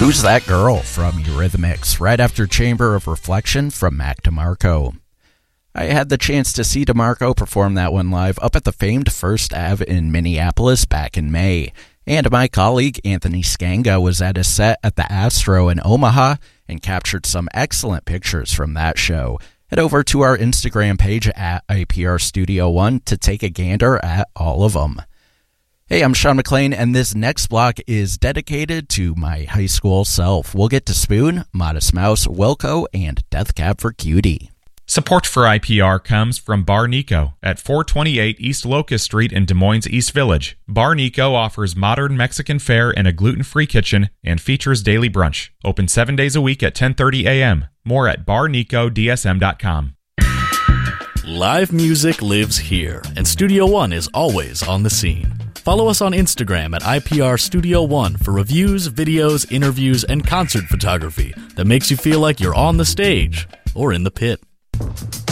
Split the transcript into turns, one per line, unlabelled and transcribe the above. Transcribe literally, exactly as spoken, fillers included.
Who's That Girl from Eurythmics, right after Chamber of Reflection from Mac DeMarco. I had the chance to see DeMarco perform that one live up at the famed First Ave in Minneapolis back in May, and my colleague Anthony Scanga was at his set at the Astro in Omaha and captured some excellent pictures from that show. Head over to our Instagram page at I P R Studio One to take a gander at all of them. Hey, I'm Sean McLean, and this next block is dedicated to my high school self. We'll get to Spoon, Modest Mouse, Wilco, and Death Cab for Cutie.
Support for I P R comes from Bar Nico at four twenty-eight East Locust Street in Des Moines East Village. Bar Nico offers modern Mexican fare and a gluten-free kitchen and features daily brunch. Open seven days a week at ten thirty a.m. More at bar nico d s m dot com.
Live music lives here, and Studio One is always on the scene. Follow us on Instagram at I P R Studio One for reviews, videos, interviews, and concert photography that makes you feel like you're on the stage or in the pit.